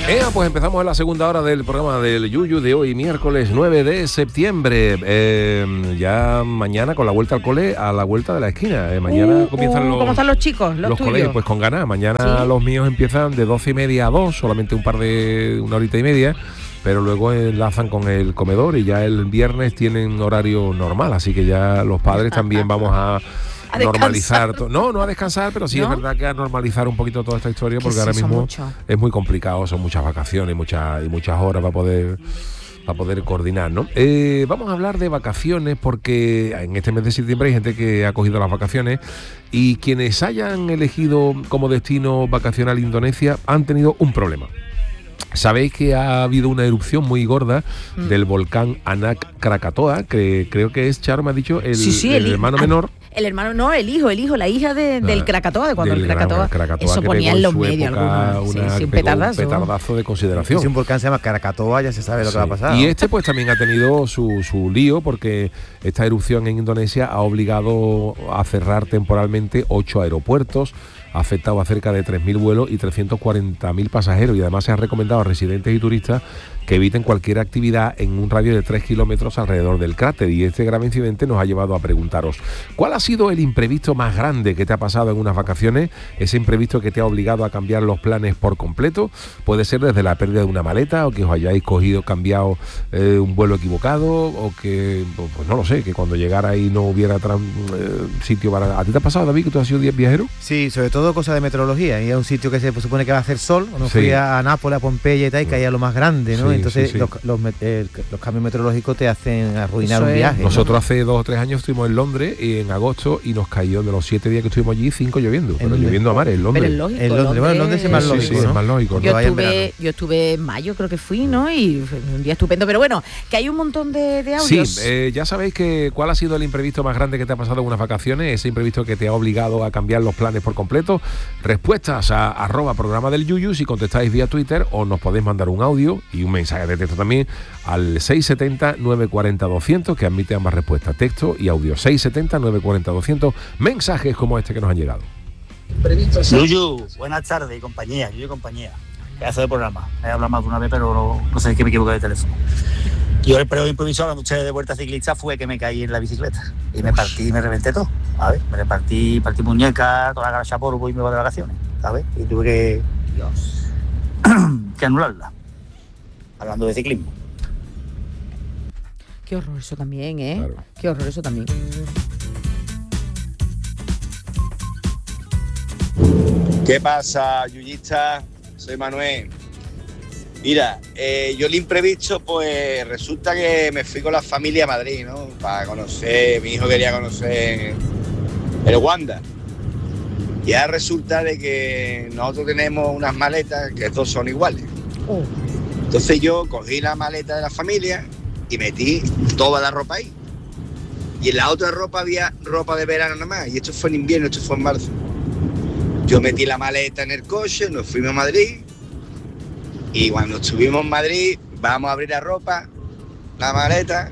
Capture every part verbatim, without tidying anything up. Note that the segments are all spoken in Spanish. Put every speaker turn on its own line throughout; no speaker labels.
Ea, pues empezamos en la segunda hora del programa del Yuyu de hoy, miércoles nueve de septiembre. Eh, ya mañana con la vuelta al cole, a la vuelta de la esquina. Eh, mañana
uh,
comienzan
uh,
los...
¿Cómo están los chicos, los,
los
tuyos?
colegios? Pues con ganas. Mañana ¿sí? Los míos empiezan de doce y media a dos, solamente un par de... una horita y media. Pero luego enlazan con el comedor y ya el viernes tienen horario normal. Así que ya los padres también vamos a... A normalizar, to- no, no a descansar, pero sí ¿no? Es verdad que a normalizar un poquito toda esta historia, porque ahora mismo mucho. Es muy complicado, son muchas vacaciones y muchas, y muchas horas para poder, para poder coordinar, ¿no? Eh, vamos a hablar de vacaciones, porque en este mes de septiembre hay gente que ha cogido las vacaciones y quienes hayan elegido como destino vacacional Indonesia han tenido un problema. Sabéis que ha habido una erupción muy gorda mm. del volcán Anak Krakatoa, que creo que es, Charo me ha dicho, el,
sí, sí,
el
el
hermano
ah,
menor.
El hermano, no, el hijo, el hijo, la hija de, del ah, Krakatoa, de cuando el Krakatoa,
Krakatoa
eso ponía en los medios algunos. Sí, sí, un petardazo.
Un petardazo de consideración.
Si un volcán se llama Krakatoa, ya se sabe lo sí. que va a pasar.
Y este pues también ha tenido su, su lío, porque esta erupción en Indonesia ha obligado a cerrar temporalmente ocho aeropuertos, ha afectado a cerca de tres mil vuelos y trescientos cuarenta mil pasajeros, y además se ha recomendado a residentes y turistas que eviten cualquier actividad en un radio de tres kilómetros alrededor del cráter. Y este grave incidente nos ha llevado a preguntaros, ¿cuál ha sido el imprevisto más grande que te ha pasado en unas vacaciones? Ese imprevisto que te ha obligado a cambiar los planes por completo. Puede ser desde la pérdida de una maleta, o que os hayáis cogido, cambiado eh, un vuelo equivocado, o que, pues no lo sé, que cuando llegara ahí no hubiera tran, eh, sitio para... ¿A ti te ha pasado, David, que tú has sido viajero?
Sí, sobre todo cosas de meteorología. Y es un sitio que se supone que va a hacer sol. Uno sí. fui a Nápoles, a Pompeya y tal, y caía lo más grande, ¿no? Sí. Entonces sí, sí. Los, los, eh, los cambios meteorológicos te hacen arruinar Eso un viaje.
Es. Nosotros ¿no? hace dos o tres años estuvimos en Londres y en agosto y nos cayó de los siete días que estuvimos allí, cinco lloviendo. Pero lloviendo a mares, en Londres.
Pero es lógico,
en Londres,
Londres,
bueno, en Londres es más lógico,
sí, sí,
¿no?
es más lógico.
Yo,
¿no?
estuve, yo estuve en mayo, creo que fui, ¿no? Y fue un día estupendo. Pero bueno, que hay un montón de, de audios.
Sí, eh, ya sabéis que cuál ha sido el imprevisto más grande que te ha pasado en unas vacaciones, ese imprevisto que te ha obligado a cambiar los planes por completo. Respuestas a arroba programa del Yuyu, si contestáis vía Twitter, o nos podéis mandar un audio y un mensaje de texto también al seis siete cero, nueve cuatro cero, doscientos, que admite ambas respuestas, texto y audio. Seis siete cero, nueve cuatro cero, doscientos, mensajes como este que nos han llegado.
Yuyu, buenas tardes y compañía, Yuyu y compañía. Pedazo de programa. He hablado más de una vez, pero no, no sé qué me equivoqué de teléfono. Yo el periodo improvisado cuando eché de vuelta ciclista fue que me caí en la bicicleta y me partí y me reventé todo, ¿sabes? Me repartí, partí muñeca, toda la grasa polvo y me voy de vacaciones, ¿sabes? Y tuve que, Dios, que anularla, hablando de ciclismo.
Qué horror eso también, ¿eh?
Claro.
Qué horror eso también.
¿Qué pasa, yuyista? Soy Manuel. Mira, eh, yo el imprevisto, pues resulta que me fui con la familia a Madrid, ¿no? Para conocer, mi hijo quería conocer el Wanda. Y ahora resulta de que nosotros tenemos unas maletas que todos son iguales.
Oh.
Entonces yo cogí la maleta de la familia y metí toda la ropa ahí. Y en la otra ropa había ropa de verano nada más. Y esto fue en invierno, esto fue en marzo. Yo metí la maleta en el coche, nos fuimos a Madrid. Y cuando estuvimos en Madrid, vamos a abrir la ropa, la maleta,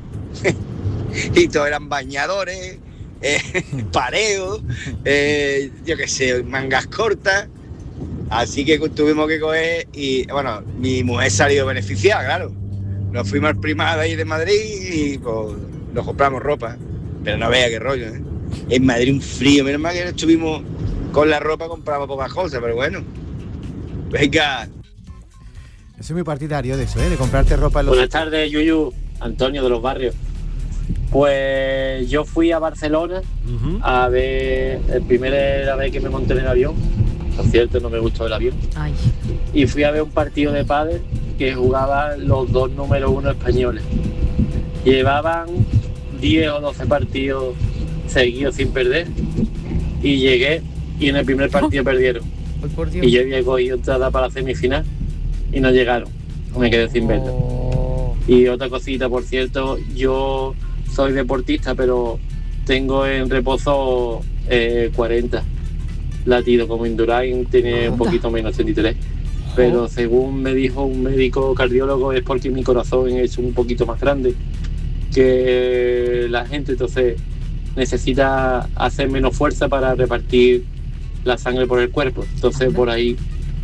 y todos eran bañadores, eh, pareos, eh, yo qué sé, mangas cortas. Así que tuvimos que coger y, bueno, mi mujer salió beneficiada, claro. Nos fuimos al Primada ahí de Madrid y pues nos compramos ropa. Pero no vea qué rollo, ¿eh? En Madrid un frío, menos mal que no estuvimos con la ropa, compramos pocas cosas, pero bueno. Venga.
Soy muy partidario de eso, ¿eh? De comprarte ropa en los...
Buenas tardes, Yuyu, Antonio de los Barrios. Pues yo fui a Barcelona uh-huh. a ver, la primera vez que me monté en el avión, por cierto no me gustó el avión. Ay. Y fui a ver un partido de pádel que jugaban los dos número uno españoles. Llevaban diez o doce partidos seguidos sin perder y llegué y en el primer partido oh. perdieron. Ay, por Dios. Y yo había cogido entrada para la semifinal y no llegaron, me quedé sin verla. Oh. Y otra cosita, por cierto, yo soy deportista, pero tengo en reposo eh, cuarenta latidos, como Indurain tiene un poquito menos, treinta y tres. Pero oh. según me dijo un médico cardiólogo, es porque mi corazón es un poquito más grande que la gente, entonces necesita hacer menos fuerza para repartir la sangre por el cuerpo. Entonces por ahí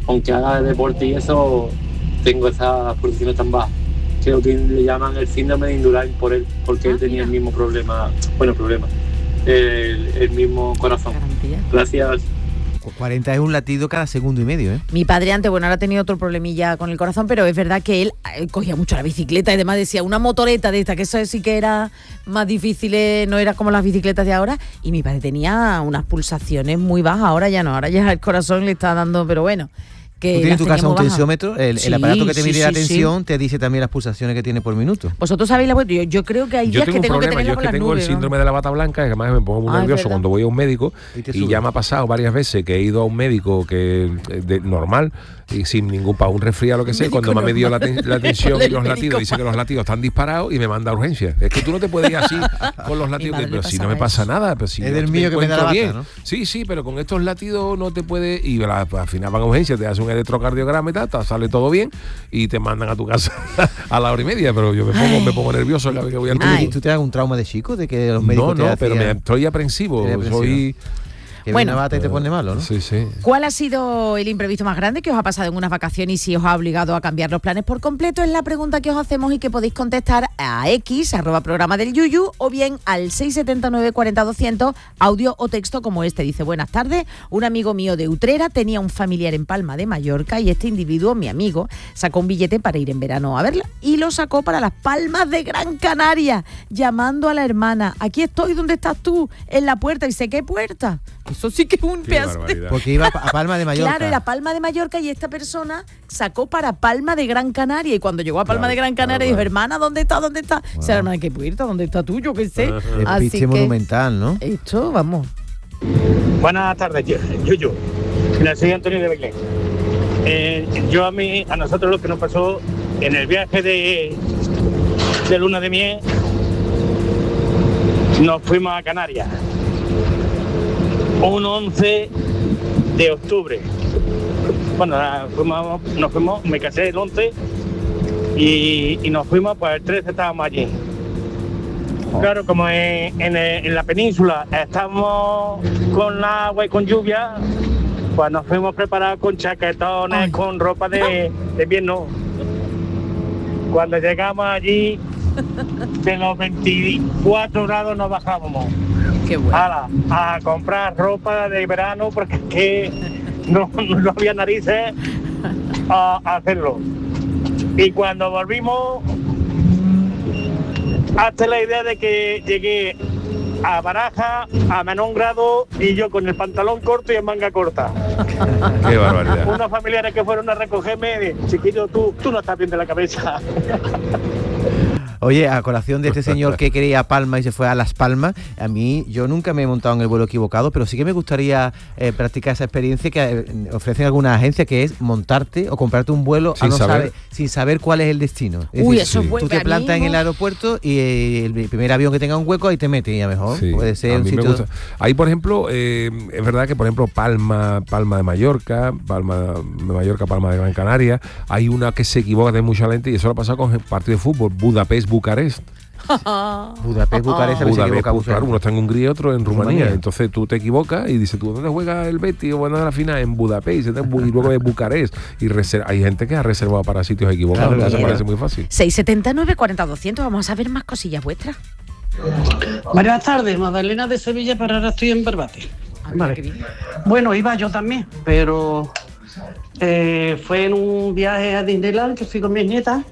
aunque haga deporte y eso, tengo esas pulsaciones tan bajas. Creo que le llaman el síndrome de Indurain por él, porque él tenía el mismo problema, bueno, problema, el, el mismo corazón. Gracias.
cuarenta es un latido cada segundo y medio, ¿eh?
Mi padre antes, bueno, ahora ha tenido otro problemilla con el corazón, pero es verdad que él eh, cogía mucho la bicicleta y demás decía, una motoreta de esta, que eso sí que era más difícil, eh, no era como las bicicletas de ahora, y mi padre tenía unas pulsaciones muy bajas, ahora ya no, ahora ya el corazón le está dando, pero bueno.
¿Tú tienes en tu casa un tensiómetro? El, sí, el aparato que te mide sí, la tensión sí. te dice también las pulsaciones que tiene por minuto.
Vosotros sabéis la yo, yo creo que hay días que tengo
problema,
que tenerla
yo es que tengo
nubes,
el síndrome ¿no? de la bata blanca, que además me pongo muy ah, nervioso cuando voy a un médico y, y ya me ha pasado varias veces que he ido a un médico que de, normal y sin ningún para un resfriado lo que sea, cuando me ha medido la, ten, la tensión y los latidos, dice que los latidos están disparados y me manda a urgencia. Es que tú no te puedes ir así con los latidos, que, pero si no me pasa eso. nada, pero si
es del mío que me da la bata, ¿no?
Sí, sí, pero con estos latidos no te puede y la, al final van a urgencia, te hacen un electrocardiograma y tal, sale todo bien y te mandan a tu casa a la hora y media, pero yo me pongo, me pongo nervioso cada vez que voy al médico.
¿Tú te das un trauma de chico de que los médicos
no, no,
te
pero me estoy aprensivo, soy
que bueno, una bata y te pone malo, ¿no?
Sí, sí.
¿Cuál ha sido el imprevisto más grande que os ha pasado en unas vacaciones y si os ha obligado a cambiar los planes por completo? Es la pregunta que os hacemos y que podéis contestar a X, arroba programa del Yuyu, o bien al seis siete nueve cuarenta doscientos, audio o texto como este. Dice, buenas tardes, un amigo mío de Utrera tenía un familiar en Palma de Mallorca y este individuo, mi amigo, sacó un billete para ir en verano a verla y lo sacó para las Palmas de Gran Canaria, llamando a la hermana, aquí estoy, ¿dónde estás tú? En la puerta. Y sé, ¿qué puerta? Eso sí que es un
Qué
pedazo de...
Porque iba a Palma de Mallorca.
Claro, era Palma de Mallorca y esta persona sacó para Palma de Gran Canaria y cuando llegó a Palma claro, de Gran Canaria claro, dijo, claro. hermana, ¿dónde está? ¿Dónde está? Wow. O sea, hermana, ¿qué puerta? ¿Dónde está tú? Yo qué sé.
Es Así que monumental, ¿no?
Esto, vamos.
Buenas tardes, Yuyu. Soy Antonio de Belén. Eh, yo a mí, a nosotros lo que nos pasó en el viaje de, de luna de miel, nos fuimos a Canarias. Un once de octubre. Bueno, fuimos, nos fuimos, me casé el once y, y nos fuimos, pues el trece estábamos allí. Claro, como en, en, en la península estamos con agua y con lluvia, pues nos fuimos preparados con chaquetones, Ay. con ropa de, de invierno. Cuando llegamos allí, de los veinticuatro grados nos bajábamos.
Qué bueno.
a, a comprar ropa de verano porque es que no, no había narices a, a hacerlo. Y cuando volvimos, hasta la idea de que llegué a Baraja a menos un grado y yo con el pantalón corto y en manga corta.
Qué barbaridad.
Unos familiares que fueron a recogerme, chiquillo, tú, tú no estás bien de la cabeza.
Oye, a colación de este señor que quería Palma y se fue a Las Palmas, a mí, yo nunca me he montado en el vuelo equivocado, pero sí que me gustaría eh, practicar esa experiencia que eh, ofrecen algunas agencias, que es montarte o comprarte un vuelo sin, a no saber. Saber, sin saber cuál es el destino. Es
Uy,
decir,
eso es bueno.
Tú te plantas en el aeropuerto y eh, el primer avión que tenga un hueco ahí te metes y a lo mejor sí, puede ser un sitio...
Ahí, por ejemplo, eh, es verdad que, por ejemplo, Palma, Palma de Mallorca, Palma de Mallorca, Palma de Gran Canaria, hay una que se equivoca de mucha gente y eso lo ha pasado con el partido de fútbol, Budapest, Bucarest.
Budapest, Bucarest,
oh. Budapest, Budapest claro, uno está en Hungría y otro en Rumanía. Rumanía. Entonces tú te equivocas y dices, ¿tú dónde juega el Betis? O bueno, a la final en Budapest, y luego de Bucarest. Y reserva, hay gente que ha reservado para sitios equivocados, claro, claro, eso parece muy fácil.
seis siete nueve cuarenta doscientos, vamos a ver más cosillas vuestras.
Buenas tardes, Magdalena de Sevilla, pero ahora estoy en Barbate. Vale. Bueno, iba yo también, pero eh, fue en un viaje a Disneyland que fui con mis nietas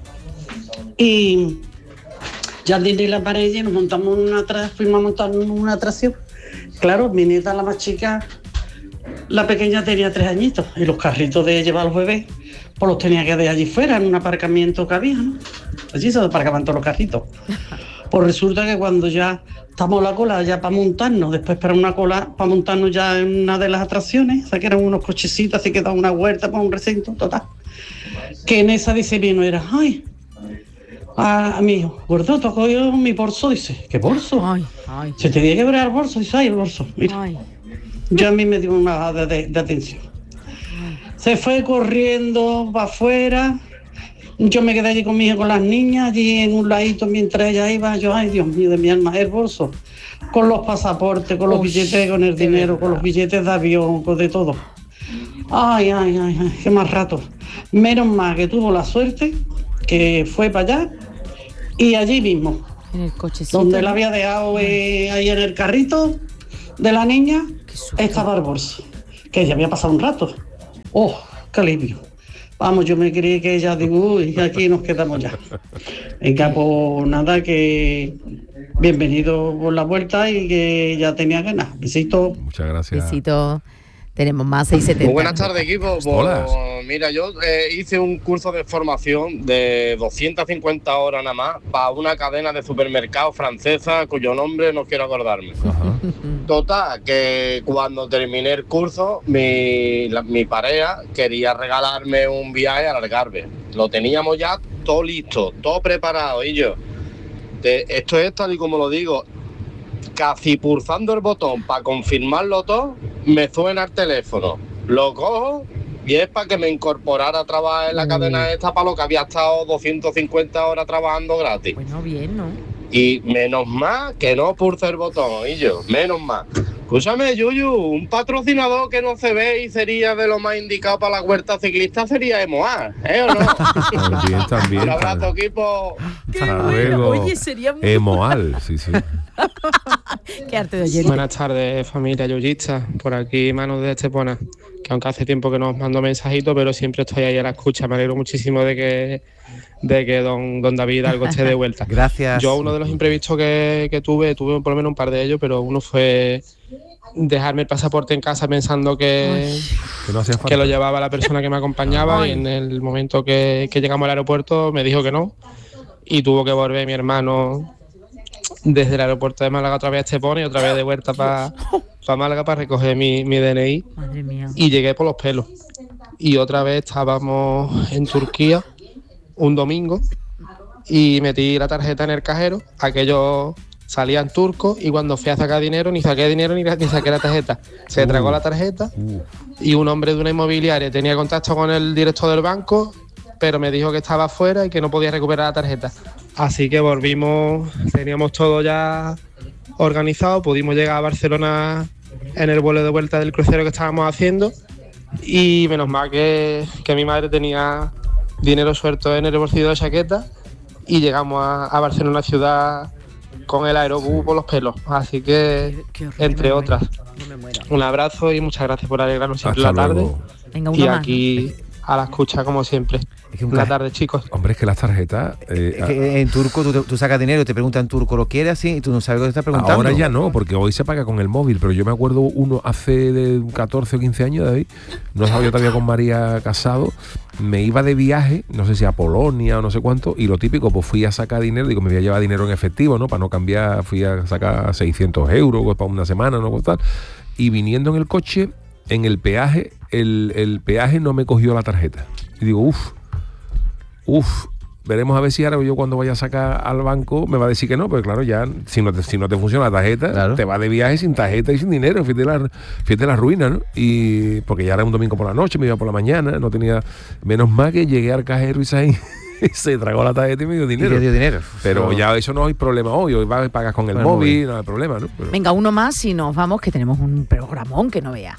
y ya en Disneyland para ella nos montamos una tra- fuimos a montar una atracción. Claro, mi nieta, la más chica, la pequeña tenía tres añitos y los carritos de llevar a los bebés pues los tenía que dejar allí fuera en un aparcamiento que había, ¿no? Allí se aparcaban todos los carritos. Pues resulta que cuando ya estamos en la cola ya para montarnos, después para una cola para montarnos ya en una de las atracciones, o sea que eran unos cochecitos así que daban una huerta para un recinto, total. Que en esa dice vino era, ay, a, a mi hijo, gordo, tú has cogido mi bolso, dice, ¿qué bolso?
Ay, ay.
Se te tiene que ver el bolso, dice, ay, el bolso, mira.
Ay.
Yo a mí me dio una bajada de, de atención. Se fue corriendo para afuera. Yo me quedé allí con mi hija, con las niñas, allí en un ladito mientras ella iba. Yo, ay, Dios mío, de mi alma, el bolso. Con los pasaportes, con los Uy, billetes, con el dinero, con los billetes de avión, con de todo. Ay, ay, ay, ay, qué más rato. Menos mal que tuvo la suerte, que fue para allá y allí mismo,
en el cochecito,
donde
¿no?
la había dejado eh, ahí en el carrito de la niña, estaba el bolso, que ya había pasado un rato. ¡Oh, qué alivio! Vamos, yo me creí que ya digo, uy, aquí nos quedamos ya. Venga, pues nada, que bienvenido por la vuelta y que ya tenía ganas. Besito.
Muchas gracias.
Besito. Tenemos más seis setenta.
Muy buenas tardes, equipo. Pues,
Hola.
mira, yo eh, hice un curso de formación de doscientas cincuenta horas nada más para una cadena de supermercados francesa cuyo nombre no quiero acordarme.
Ajá.
Total, que cuando terminé el curso, mi, la, mi pareja quería regalarme un viaje al Algarve. Lo teníamos ya todo listo, todo preparado. Y yo, de, esto es tal y como lo digo, casi pulsando el botón para confirmarlo todo, me suena el teléfono. Lo cojo y es para que me incorporara a trabajar en la cadena esta, para lo que había estado doscientas cincuenta horas trabajando gratis.
Bueno, bien, ¿no?
Y menos mal que no pulse el botón, y yo, menos mal. Escúchame, Yuyu, un patrocinador que no se ve y sería de lo más indicado para la huerta ciclista sería Emoar, ¿eh o no?
También, también.
Un abrazo, equipo.
Hasta luego.
Oye, sería muy...
Emoal, sí, sí.
Qué arte de oyente.
Buenas tardes, familia yuyista. Por aquí, Manu de Estepona. Que aunque hace tiempo que no os mando mensajitos, pero siempre estoy ahí a la escucha. Me alegro muchísimo de que, de que don, don David algo esté de vuelta.
Gracias.
Yo uno de los imprevistos que, que tuve, tuve por lo menos un par de ellos, pero uno fue dejarme el pasaporte en casa pensando que,
Que no hacía falta.
que lo llevaba la persona que me acompañaba.
Ay.
Y en el momento que, que llegamos al aeropuerto me dijo que no. Y tuvo que volver mi hermano desde el aeropuerto de Málaga otra vez a Estepona y otra vez de vuelta para pa Málaga para recoger mi, mi D N I.
Madre mía.
Y llegué por los pelos. Y otra vez estábamos en Turquía un domingo y metí la tarjeta en el cajero. Aquello salía en turco y cuando fui a sacar dinero ni saqué dinero ni, ni saqué la tarjeta. Se tragó la tarjeta y un hombre de una inmobiliaria tenía contacto con el director del banco, pero me dijo que estaba fuera y que no podía recuperar la tarjeta. Así que volvimos, teníamos todo ya organizado, pudimos llegar a Barcelona en el vuelo de vuelta del crucero que estábamos haciendo y menos mal que, que mi madre tenía dinero suelto en el bolsillo de la chaqueta y llegamos a, a Barcelona ciudad con el aerobús por los pelos. Así que,
Qué horrible,
entre
me
otras,
muero, me muero.
un abrazo y muchas gracias por alegrarnos siempre
Hasta
la tarde.
luego.
Venga,
Y
uno más.
aquí a la escucha como siempre.
Es que un
Buenas
caje-
tardes, chicos.
Hombre, es que las tarjetas... eh,
Es que en turco tú, te- tú sacas dinero y te preguntan en turco, ¿lo quieres así? Y tú no sabes lo que te estás preguntando.
ahora ya no, porque hoy se paga con el móvil, pero yo me acuerdo uno hace de catorce o quince años, David, no estaba yo todavía con María casado, me iba de viaje, no sé si a Polonia o no sé cuánto, y lo típico, pues fui a sacar dinero, digo, me voy a llevar dinero en efectivo, ¿no? Para no cambiar, fui a sacar seiscientos euros pues, para una semana, ¿no? Pues, tal. Y viniendo en el coche, en el peaje, el, el peaje no me cogió la tarjeta. Y digo, uff, uff, veremos a ver si ahora yo cuando vaya a sacar al banco me va a decir que no, porque claro, ya si no te, si no te funciona la tarjeta,
Claro.
te vas de viaje sin tarjeta y sin dinero, fíjate la, fíjate la ruina, ¿no? Y porque ya era un domingo por la noche, me iba por la mañana, no tenía, menos mal que llegué al cajero y se, se tragó la tarjeta y me dio
Y
dinero.
te dio dinero.
Pero
Eso-
ya eso no hay problema hoy, hoy vas y pagas con el
Con el
móvil,
móvil.
no hay problema, ¿no? Pero-
Venga, uno más y nos vamos, que tenemos un programón que no vea.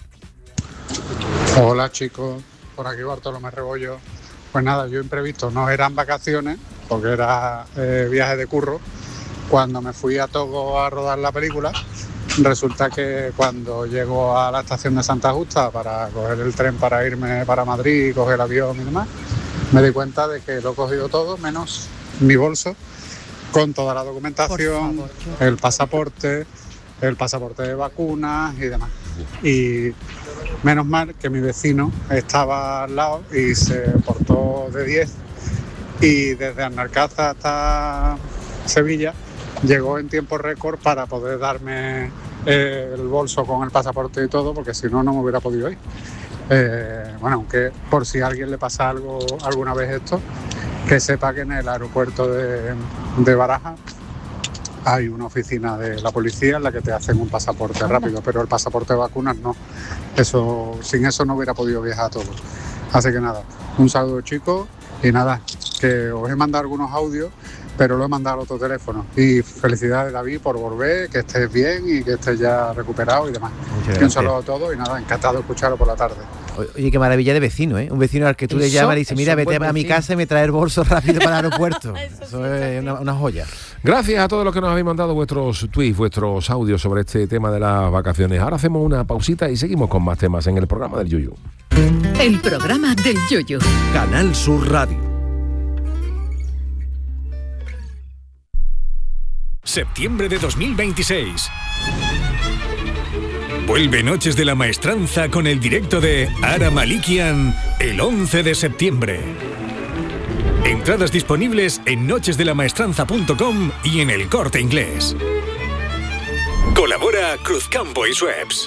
Hola chicos, por aquí Bartolomé Rebollo. Pues nada, yo imprevisto, no eran vacaciones, porque era eh, viaje de curro. Cuando me fui a Togo a rodar la película, resulta que cuando llego a la estación de Santa Justa para coger el tren para irme para Madrid, coger el avión y demás, me di cuenta de que lo he cogido todo, menos mi bolso, con toda la documentación,
Por favor,
el pasaporte, el pasaporte de vacunas y demás. Y menos mal que mi vecino estaba al lado y se portó de diez y desde Alcázar hasta Sevilla llegó en tiempo récord para poder darme eh, el bolso con el pasaporte y todo, porque si no, no me hubiera podido ir. Eh, bueno, aunque por si a alguien le pasa algo alguna vez esto, que sepa que en el aeropuerto de, de Barajas hay una oficina de la policía en la que te hacen un pasaporte rápido, pero el pasaporte de vacunas no. Eso, sin eso no hubiera podido viajar todo. Así que nada, un saludo chicos y nada, que os he mandado algunos audios, pero lo he mandado al otro teléfono. Y felicidades David por volver, que estés bien y que estés ya recuperado y demás.
Muchas
Y un
gracias.
saludo a todos y nada, encantado de escucharlo por la tarde.
Oye, qué maravilla de vecino, ¿eh? Un vecino al que tú le llamas y dices, mira, vete a mi casa y me trae el bolso rápido para el aeropuerto. Eso, eso sí, es una, una joya.
Gracias a todos los que nos habéis mandado vuestros tweets, vuestros audios sobre este tema de las vacaciones. Ahora hacemos una pausita y seguimos con más temas en el programa del Yuyu.
El programa del Yuyu.
Canal Sur Radio.
Septiembre de dos mil veintiséis. Vuelve Noches de la Maestranza con el directo de Ara Malikian el once de septiembre. Entradas disponibles en noches de la maestranza punto com y en El Corte Inglés. Colabora Cruzcampo y Schweppes.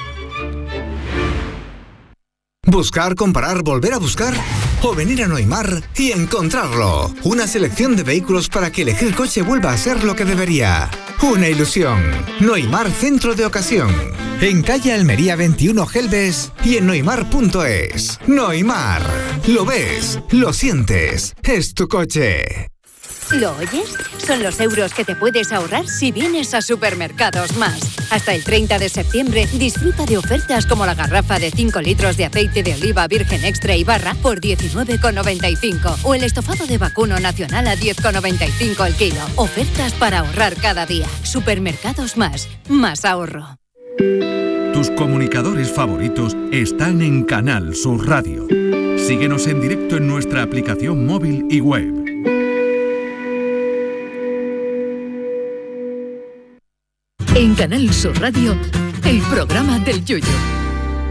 Buscar, comparar, volver a buscar o venir a Noimar y encontrarlo. Una selección de vehículos para que elegir coche vuelva a ser lo que debería. Una ilusión. Noimar Centro de Ocasión. En calle Almería veintiuno Gelbes y en noimar punto es. Noimar. Lo ves, lo sientes. Es tu coche.
¿Lo oyes? Son los euros que te puedes ahorrar si vienes a Supermercados Más. Hasta el treinta de septiembre disfruta de ofertas como la garrafa de cinco litros de aceite de oliva virgen extra y barra por diecinueve con noventa y cinco o el estofado de vacuno nacional a diez con noventa y cinco el kilo. Ofertas para ahorrar cada día. Supermercados Más. Más ahorro.
Tus comunicadores favoritos están en Canal Sur Radio. Síguenos en directo en nuestra aplicación móvil y web.
En Canal Sur Radio, el programa del Yuyu.